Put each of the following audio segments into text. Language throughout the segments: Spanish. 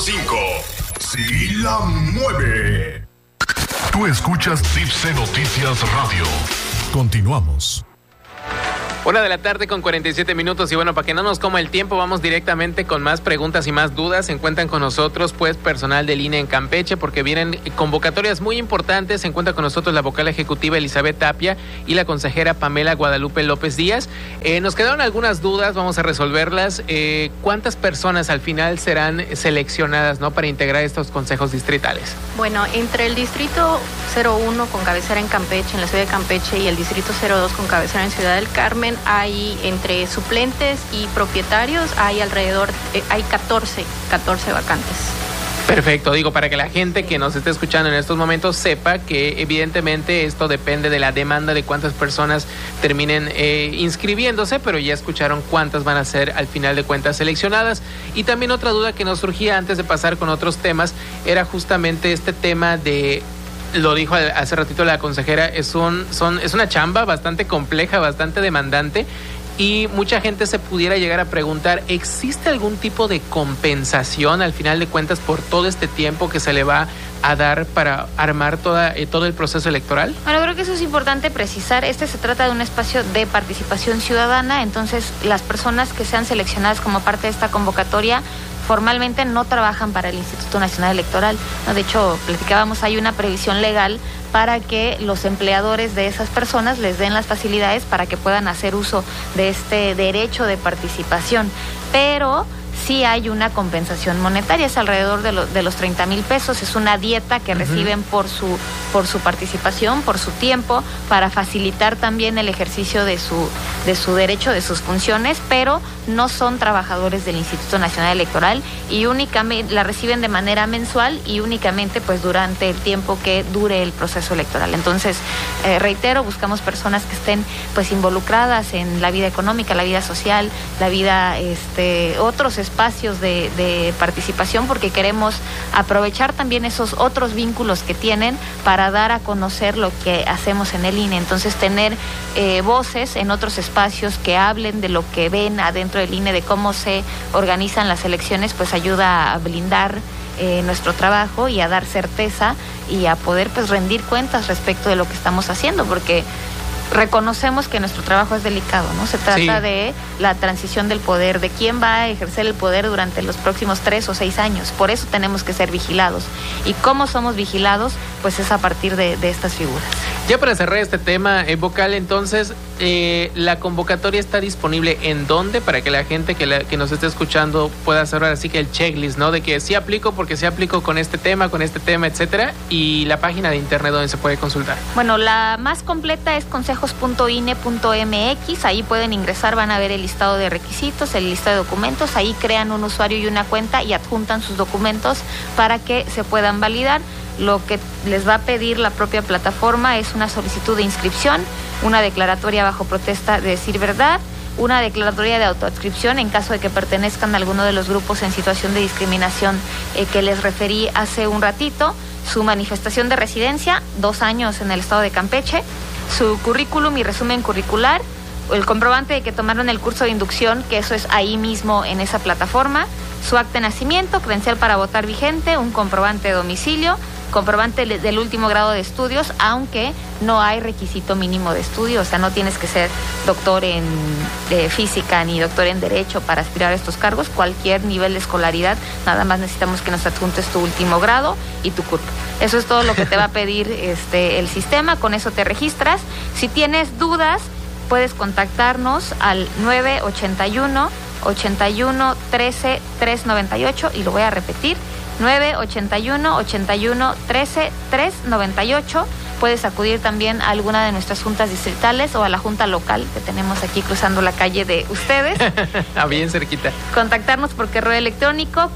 105. Sí la mueve. Tú escuchas Tipse Noticias Radio. Continuamos. 1:00 con 47 minutos y bueno, para que no nos coma el tiempo, vamos directamente con más preguntas y más dudas. Se encuentran con nosotros pues personal del INE en Campeche porque vienen convocatorias muy importantes. Se encuentra con nosotros la vocal ejecutiva Elizabeth Tapia y la consejera Pamela Guadalupe López Díaz. Nos quedaron algunas dudas, vamos a resolverlas. ¿Cuántas personas al final serán seleccionadas, ¿no?, para integrar estos consejos distritales? Bueno, entre el distrito 01 con cabecera en Campeche, en la ciudad de Campeche, y el distrito 02 con cabecera en Ciudad del Carmen, hay entre suplentes y propietarios, hay 14 vacantes. Perfecto, digo, para que la gente que nos esté escuchando en estos momentos sepa que evidentemente esto depende de la demanda de cuántas personas terminen inscribiéndose, pero ya escucharon cuántas van a ser al final de cuentas seleccionadas. Y también otra duda que nos surgía antes de pasar con otros temas era justamente este tema de... Lo dijo hace ratito la consejera, es una chamba bastante compleja, bastante demandante, y mucha gente se pudiera llegar a preguntar, ¿existe algún tipo de compensación al final de cuentas por todo este tiempo que se le va a dar para armar todo el proceso electoral? Bueno, creo que eso es importante precisar. Se trata de un espacio de participación ciudadana, entonces las personas que sean seleccionadas como parte de esta convocatoria formalmente no trabajan para el Instituto Nacional Electoral, ¿no? De hecho, platicábamos, hay una previsión legal para que los empleadores de esas personas les den las facilidades para que puedan hacer uso de este derecho de participación, pero sí hay una compensación monetaria, es alrededor de los 30,000 pesos, es una dieta que reciben por su participación, por su tiempo, para facilitar también el ejercicio de su derecho, de sus funciones, pero no son trabajadores del Instituto Nacional Electoral y únicamente la reciben de manera mensual y únicamente pues durante el tiempo que dure el proceso electoral. Entonces, reitero, buscamos personas que estén pues involucradas en la vida económica, la vida social, la vida, otros espacios de participación, porque queremos aprovechar también esos otros vínculos que tienen para dar a conocer lo que hacemos en el INE. Entonces, tener voces en otros espacios que hablen de lo que ven adentro del INE, de cómo se organizan las elecciones, pues ayuda a blindar nuestro trabajo y a dar certeza y a poder pues rendir cuentas respecto de lo que estamos haciendo, porque reconocemos que nuestro trabajo es delicado, ¿no? Se trata de la transición del poder, de quién va a ejercer el poder durante los próximos 3 o 6 años. Por eso tenemos que ser vigilados. ¿Y cómo somos vigilados? Pues es a partir de estas figuras. Ya para cerrar este tema, vocal, entonces, la convocatoria está disponible ¿en dónde? Para que la gente que nos esté escuchando pueda hacer ahora sí que el checklist, ¿no? De que sí aplico porque sí aplico con este tema, etcétera. Y la página de internet donde se puede consultar. Bueno, la más completa es consejos.ine.mx. Ahí pueden ingresar, van a ver el listado de requisitos, el listado de documentos. Ahí crean un usuario y una cuenta y adjuntan sus documentos para que se puedan validar. Lo que les va a pedir la propia plataforma es una solicitud de inscripción, una declaratoria bajo protesta de decir verdad, una declaratoria de autoadscripción en caso de que pertenezcan a alguno de los grupos en situación de discriminación que les referí hace un ratito, su manifestación de residencia, 2 años en el estado de Campeche, su currículum y resumen curricular, el comprobante de que tomaron el curso de inducción, que eso es ahí mismo en esa plataforma, su acta de nacimiento, credencial para votar vigente, un comprobante de domicilio, comprobante del último grado de estudios, aunque no hay requisito mínimo de estudio, o sea, no tienes que ser doctor en física ni doctor en derecho para aspirar a estos cargos, cualquier nivel de escolaridad, nada más necesitamos que nos adjuntes tu último grado y tu CURP. Eso es todo lo que te va a pedir el sistema, con eso te registras. Si tienes dudas, puedes contactarnos al 981 13 398 y lo voy a repetir, 981 13 398. Puedes acudir también a alguna de nuestras juntas distritales o a la junta local que tenemos aquí cruzando la calle de ustedes. Bien cerquita. Contactarnos por correo electrónico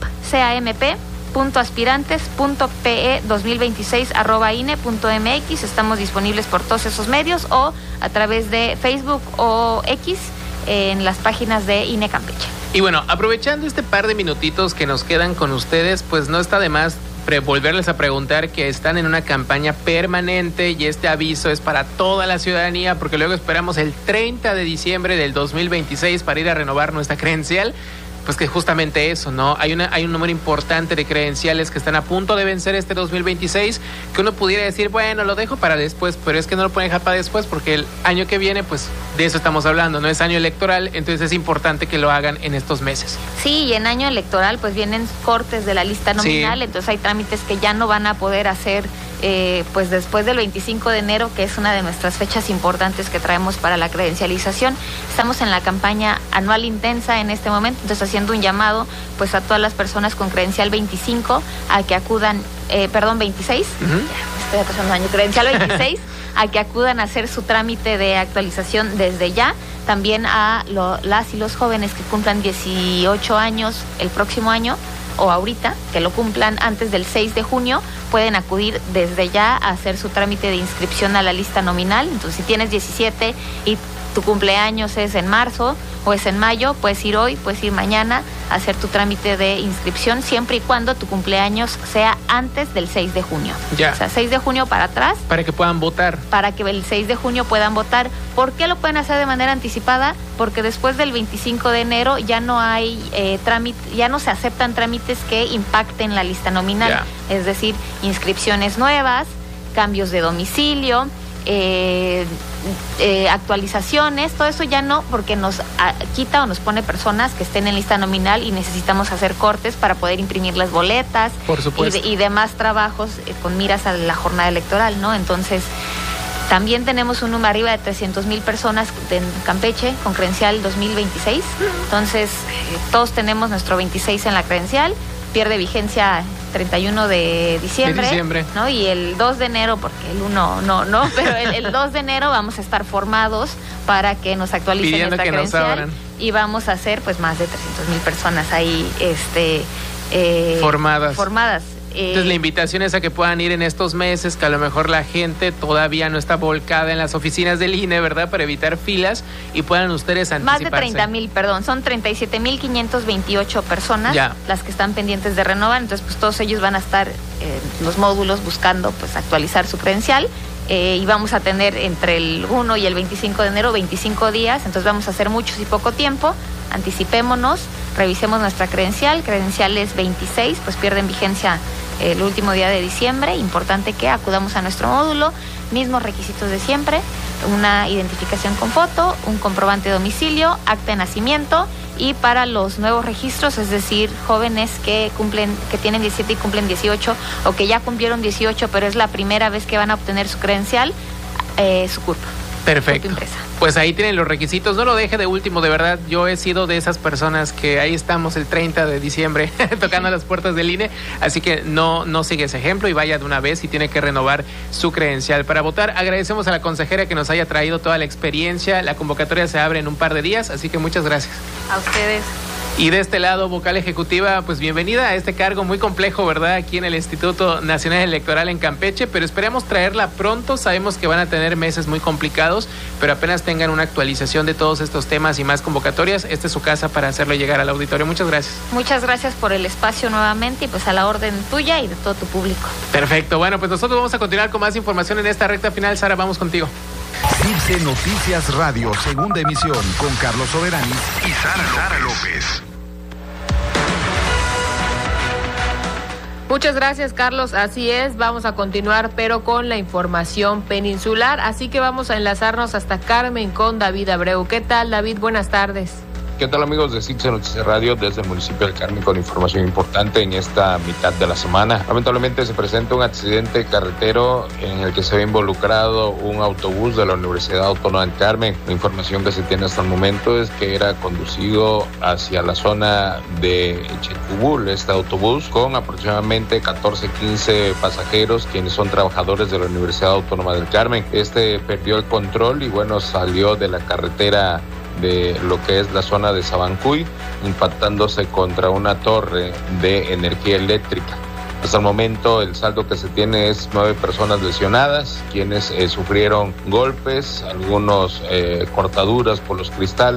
camp.aspirantes.pe2026@ine.mx. Estamos disponibles por todos esos medios o a través de Facebook o X en las páginas de INE Campeche. Y bueno, aprovechando este par de minutitos que nos quedan con ustedes, pues no está de más volverles a preguntar que están en una campaña permanente y este aviso es para toda la ciudadanía porque luego esperamos el 30 de diciembre del 2026 para ir a renovar nuestra credencial. pues que justamente eso, ¿no? Hay un número importante de credenciales que están a punto de vencer este 2026, que uno pudiera decir, bueno, lo dejo para después, pero es que no lo pueden dejar para después porque el año que viene, pues de eso estamos hablando, no es año electoral, entonces es importante que lo hagan en estos meses. Sí, y en año electoral pues vienen cortes de la lista nominal, sí. Entonces hay trámites que ya no van a poder hacer pues después del 25 de enero, que es una de nuestras fechas importantes que traemos para la credencialización. Estamos en la campaña anual intensa en este momento, entonces haciendo un llamado pues a todas las personas con credencial 25 a que acudan, 26, estoy atrasando año, credencial 26, a que acudan a hacer su trámite de actualización desde ya. También a las y los jóvenes que cumplan 18 años el próximo año, o ahorita, que lo cumplan antes del 6 de junio, pueden acudir desde ya a hacer su trámite de inscripción a la lista nominal. Entonces, si tienes 17 y tu cumpleaños es en marzo o es en mayo, puedes ir hoy, puedes ir mañana a hacer tu trámite de inscripción, siempre y cuando tu cumpleaños sea antes del 6 de junio. Ya. O sea, 6 de junio para atrás. Para que puedan votar. Para que el 6 de junio puedan votar. ¿Por qué lo pueden hacer de manera anticipada? Porque después del 25 de enero ya no hay ya no se aceptan trámites que impacten la lista nominal. Ya. Es decir, inscripciones nuevas, cambios de domicilio, actualizaciones, todo eso ya no, porque nos quita o nos pone personas que estén en lista nominal y necesitamos hacer cortes para poder imprimir las boletas. Por supuesto. Y demás trabajos con miras a la jornada electoral, ¿no? Entonces, también tenemos un número arriba de 300,000 personas en Campeche con credencial 2026. Entonces, todos tenemos nuestro 26 en la credencial. Pierde vigencia 31 de diciembre, ¿no? Y el 2 de enero, porque el 1 no, pero el 2 de enero vamos a estar formados para que nos actualicen esta credencial y vamos a hacer pues más de 300,000 personas ahí formadas. Entonces la invitación es a que puedan ir en estos meses, que a lo mejor la gente todavía no está volcada en las oficinas del INE, ¿verdad? Para evitar filas y puedan ustedes anticiparse. Más de 30,000, son 37,528 personas las que están pendientes de renovar, entonces pues todos ellos van a estar en los módulos buscando pues actualizar su credencial. Y vamos a tener entre el 1 y el 25 de enero 25 días, entonces vamos a hacer muchos y poco tiempo. Anticipémonos, revisemos nuestra credenciales 26, pues pierden vigencia el último día de diciembre. Importante que acudamos a nuestro módulo, mismos requisitos de siempre, una identificación con foto, un comprobante de domicilio, acta de nacimiento, y para los nuevos registros, es decir, jóvenes que tienen 17 y cumplen 18 o que ya cumplieron 18 pero es la primera vez que van a obtener su credencial, su CURP. Perfecto. Pues ahí tienen los requisitos, no lo deje de último, de verdad. Yo he sido de esas personas que ahí estamos el 30 de diciembre tocando las puertas del INE, así que no sigue ese ejemplo y vaya de una vez y tiene que renovar su credencial para votar. Agradecemos a la consejera que nos haya traído toda la experiencia. La convocatoria se abre en un par de días, así que muchas gracias. A ustedes. Y de este lado, vocal ejecutiva, pues bienvenida a este cargo muy complejo, ¿verdad? Aquí en el Instituto Nacional Electoral en Campeche, pero esperemos traerla pronto. Sabemos que van a tener meses muy complicados, pero apenas tengan una actualización de todos estos temas y más convocatorias, esta es su casa para hacerlo llegar al auditorio. Muchas gracias. Muchas gracias por el espacio nuevamente y pues a la orden tuya y de todo tu público. Perfecto. Bueno, pues nosotros vamos a continuar con más información en esta recta final. Sara, vamos contigo. CIPSE Noticias Radio, segunda emisión, con Carlos Soberani y Sara López. Muchas gracias, Carlos. Así es, vamos a continuar, pero con la información peninsular. Así que vamos a enlazarnos hasta Carmen con David Abreu. ¿Qué tal, David? Buenas tardes. ¿Qué tal, amigos de CIPSE Noticias Radio? Desde el municipio del Carmen con información importante en esta mitad de la semana. Lamentablemente se presenta un accidente carretero en el que se ve involucrado un autobús de la Universidad Autónoma del Carmen. La información que se tiene hasta el momento es que era conducido hacia la zona de Chetubul, este autobús, con aproximadamente 14-15 pasajeros, quienes son trabajadores de la Universidad Autónoma del Carmen. Este perdió el control y salió de la carretera de lo que es la zona de Sabancuy, impactándose contra una torre de energía eléctrica. Hasta el momento el saldo que se tiene es 9 personas lesionadas, quienes sufrieron golpes, algunos cortaduras por los cristales,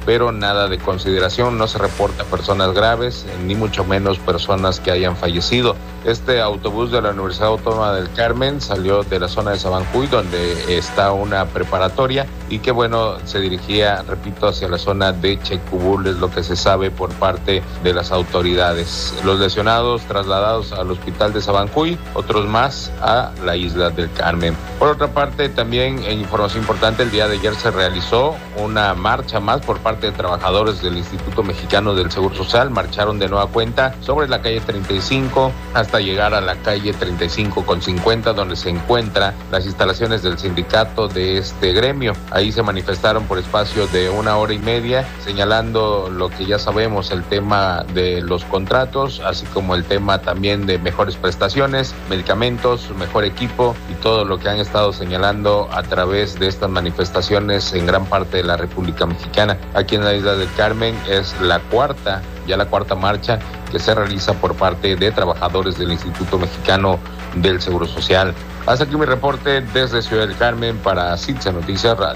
pero nada de consideración. No se reporta personas graves, ni mucho menos personas que hayan fallecido. Este autobús de la Universidad Autónoma del Carmen salió de la zona de Sabancuy, donde está una preparatoria, y que bueno, se dirigía, repito, hacia la zona de Checubul, es lo que se sabe por parte de las autoridades. Los lesionados trasladados al hospital de Sabancuy, otros más a la isla del Carmen. Por otra parte, también en información importante, el día de ayer se realizó una marcha más por parte de trabajadores del Instituto Mexicano del Seguro Social. Marcharon de nueva cuenta sobre la calle 35 hasta llegar a la calle 35 con 50, donde se encuentran las instalaciones del sindicato de este gremio. Ahí se manifestaron por espacio de 1 hora y media, señalando lo que ya sabemos, el tema de los contratos, así como el tema también de mejores prestaciones, medicamentos, mejor equipo y todo lo que han estado señalando a través de estas manifestaciones en gran parte de la República Mexicana. Aquí en la isla del Carmen es la cuarta marcha que se realiza por parte de trabajadores del Instituto Mexicano del Seguro Social. Hasta aquí mi reporte desde Ciudad del Carmen para CIPSE Noticias Radio.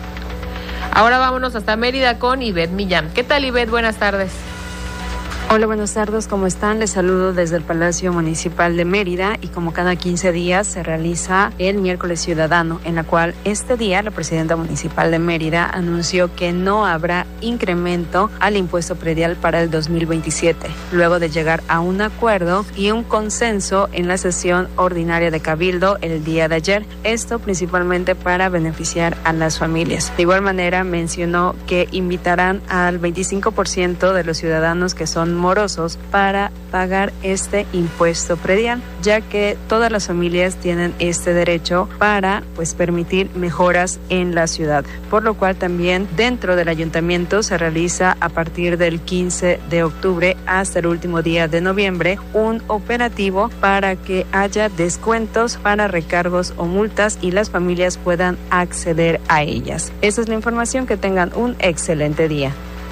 Ahora vámonos hasta Mérida con Ivette Millán. ¿Qué tal, Ivette? Buenas tardes. Hola, buenas tardes, ¿cómo están? Les saludo desde el Palacio Municipal de Mérida, y como cada 15 días se realiza el Miércoles Ciudadano, en la cual este día la presidenta municipal de Mérida anunció que no habrá incremento al impuesto predial para el 2027, luego de llegar a un acuerdo y un consenso en la sesión ordinaria de Cabildo el día de ayer, esto principalmente para beneficiar a las familias. De igual manera mencionó que invitarán al 25% de los ciudadanos que son morosos para pagar este impuesto predial, ya que todas las familias tienen este derecho para permitir mejoras en la ciudad, por lo cual también dentro del ayuntamiento se realiza a partir del 15 de octubre hasta el último día de noviembre un operativo para que haya descuentos para recargos o multas y las familias puedan acceder a ellas. Esa es la información, que tengan un excelente día.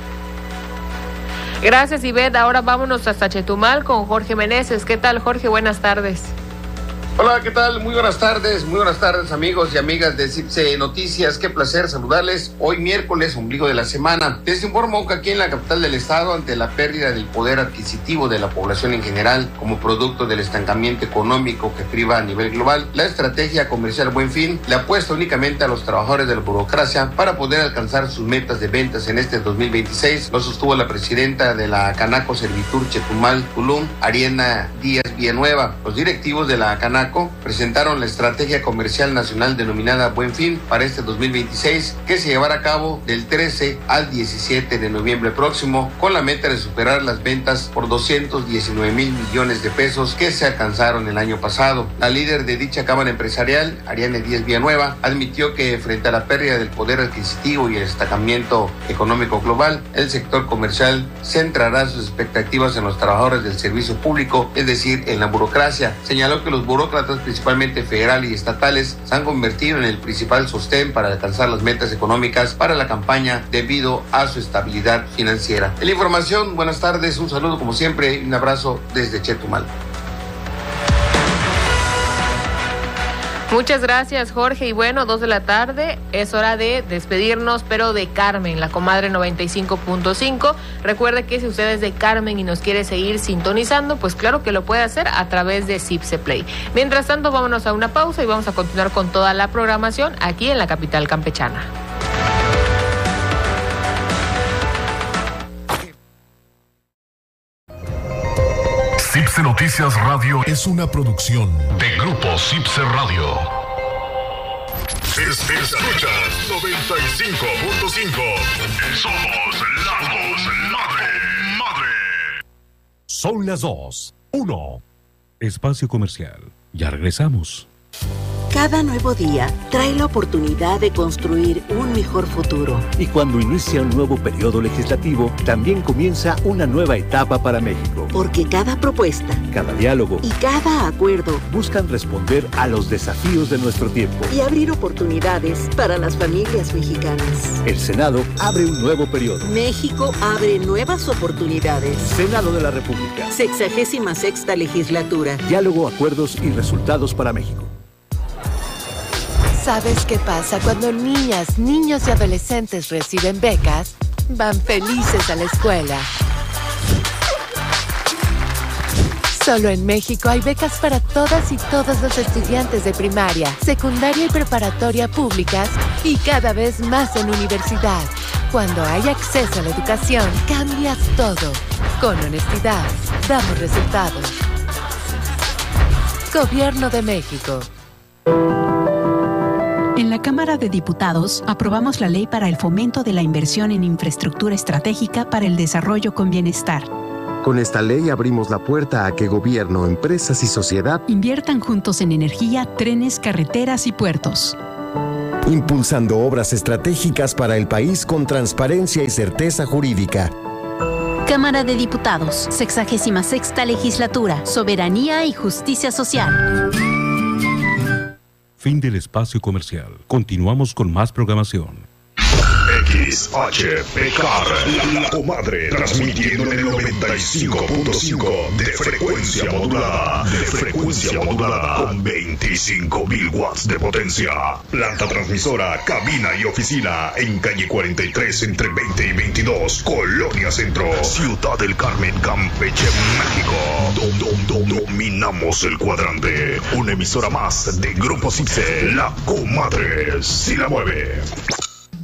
Gracias, Ivette. Ahora vámonos hasta Chetumal con Jorge Meneses. ¿Qué tal, Jorge? Buenas tardes. Hola, ¿qué tal? Muy buenas tardes amigos y amigas de CIPSE Noticias. Qué placer saludarles hoy miércoles, ombligo de la semana. Les informo que aquí en la capital del estado, ante la pérdida del poder adquisitivo de la población en general como producto del estancamiento económico que priva a nivel global, la estrategia comercial Buen Fin le apuesta únicamente a los trabajadores de la burocracia para poder alcanzar sus metas de ventas en este 2026, lo sostuvo la presidenta de la Canaco Servitur Chetumal, Tulum, Ariana Díaz Villanueva. Los directivos de la Canaco presentaron la estrategia comercial nacional denominada Buen Fin para este 2026, que se llevará a cabo del 13 al 17 de noviembre próximo, con la meta de superar las ventas por 219 mil millones de pesos que se alcanzaron el año pasado. La líder de dicha cámara empresarial, Ariana Díaz Villanueva, admitió que frente a la pérdida del poder adquisitivo y el estancamiento económico global, el sector comercial centrará sus expectativas en los trabajadores del servicio público, es decir, en la burocracia. Señaló que los burócratas, principalmente federales y estatales, se han convertido en el principal sostén para alcanzar las metas económicas para la campaña debido a su estabilidad financiera. En la información, buenas tardes, un saludo como siempre y un abrazo desde Chetumal. Muchas gracias, Jorge. Y bueno, 2 de la tarde, es hora de despedirnos, pero de Carmen, la comadre 95.5. Recuerde que si usted es de Carmen y nos quiere seguir sintonizando, pues claro que lo puede hacer a través de CIPSE Play. Mientras tanto, vámonos a una pausa y vamos a continuar con toda la programación aquí en la capital campechana. CIPSE Noticias Radio es una producción de Grupo CIPSE Radio. Escuchas 95.5. Somos la voz madre. Son las 2:01. Espacio comercial. Ya regresamos. Cada nuevo día trae la oportunidad de construir un mejor futuro. Y cuando inicia un nuevo periodo legislativo, también comienza una nueva etapa para México. Porque cada propuesta, cada diálogo y cada acuerdo buscan responder a los desafíos de nuestro tiempo y abrir oportunidades para las familias mexicanas. El Senado abre un nuevo periodo. México abre nuevas oportunidades. Senado de la República. 66ª legislatura. Diálogo, acuerdos y resultados para México. ¿Sabes qué pasa cuando niñas, niños y adolescentes reciben becas? van felices a la escuela. Solo en México hay becas para todas y todos los estudiantes de primaria, secundaria y preparatoria públicas y cada vez más en universidad. Cuando hay acceso a la educación, cambias todo. Con honestidad, damos resultados. Gobierno de México. En la Cámara de Diputados aprobamos la ley para el fomento de la inversión en infraestructura estratégica para el desarrollo con bienestar. Con esta ley abrimos la puerta a que gobierno, empresas y sociedad inviertan juntos en energía, trenes, carreteras y puertos. Impulsando obras estratégicas para el país con transparencia y certeza jurídica. Cámara de Diputados, 66ª Legislatura, Soberanía y Justicia Social. Fin del espacio comercial. Continuamos con más programación. XHPCAR, la comadre, transmitiendo en el 95.5 de frecuencia modulada, con 25.000 watts de potencia. Planta transmisora, cabina y oficina en calle 43 entre 20 y 22, Colonia Centro, Ciudad del Carmen, Campeche, México. Dominamos el cuadrante. Una emisora más de Grupo CIPSE, la comadre, si la mueve.